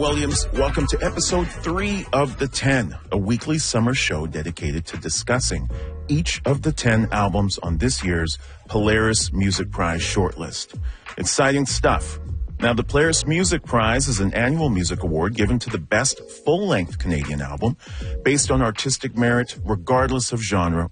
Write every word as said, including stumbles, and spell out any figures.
Williams. Welcome to episode three of The ten, a weekly summer show dedicated to discussing each of the ten albums on this year's Polaris Music Prize shortlist. Exciting stuff. Now, the Polaris Music Prize is an annual music award given to the best full-length Canadian album based on artistic merit regardless of genre